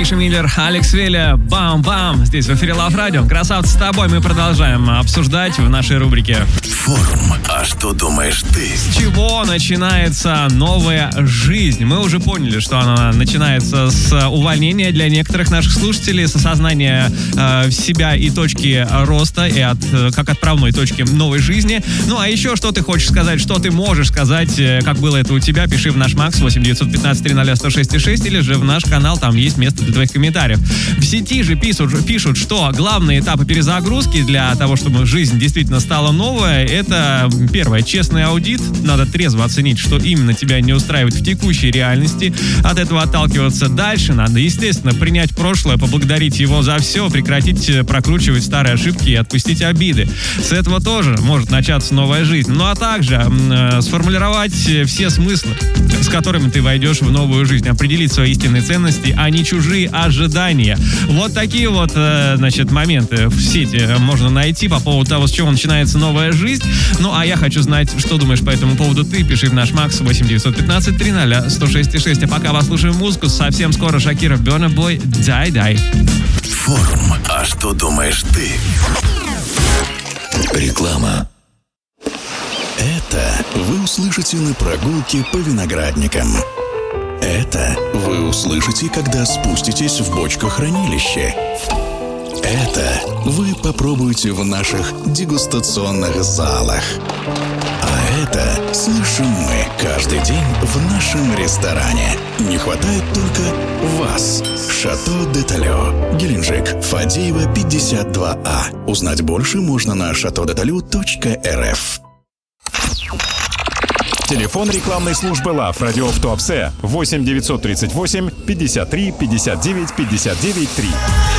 Миша Миллер, Алекс Веля, бам-бам. Здесь в эфире Love Radio. Красавцы, с тобой мы продолжаем обсуждать в нашей рубрике Форум. А что думаешь ты? С чего начинается новая жизнь? Мы уже поняли, что она начинается с увольнения для некоторых наших слушателей, с осознания себя и точки роста, и как отправной точки новой жизни. Ну, а еще что ты хочешь сказать, что ты можешь сказать, как было это у тебя, пиши в наш Макс 8-915-300-106-6 или же в наш канал, там есть место для твоих комментариев. В сети же пишут, что главные этапы перезагрузки для того, чтобы жизнь действительно стала новая, это первое, честный аудит. Надо трезво оценить, что именно тебя не устраивает в текущей реальности, от этого отталкиваться. Дальше надо, естественно, принять прошлое, поблагодарить его за все, прекратить прокручивать старые ошибки и отпустить обиды. С этого тоже может начаться новая жизнь. Ну а также сформулировать все смыслы, с которыми ты войдешь в новую жизнь, определить свои истинные ценности, а не чужие ожидания. Вот такие вот, моменты в сети можно найти по поводу того, с чего начинается новая жизнь. Ну, а я хочу знать, что думаешь по этому поводу ты. Пиши в наш Макс 8-915-300-106-6. А пока вас слушаем музыку. Совсем скоро Шакира, Burna Boy, Дай-дай. Форум. А что думаешь ты? Реклама. Это вы услышите на прогулке по виноградникам. Это вы услышите, когда спуститесь в бочкохранилище. Это вы попробуете в наших дегустационных залах. А это слышим мы каждый день в нашем ресторане. Не хватает только вас. Шато де Талё, Геленджик, Фадеева, 52А. Узнать больше можно на chateaudetalu.rf. Телефон рекламной службы Love Radio в Туапсе 8 938 53 59 59 3.